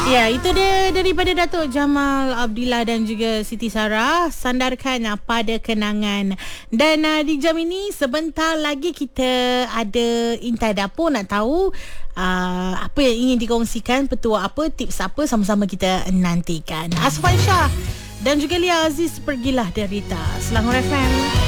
Ya, itu dia daripada Datuk Jamal Abdillah dan juga Siti Sarah. Sandarkan pada kenangan. Dan di jam ini sebentar lagi kita ada Intai Dapur. Nak tahu apa yang ingin dikongsikan, petua apa, tips apa, sama-sama kita nantikan. Asfan Shah dan juga Lia Aziz, Pergilah Derita. Selangor FM.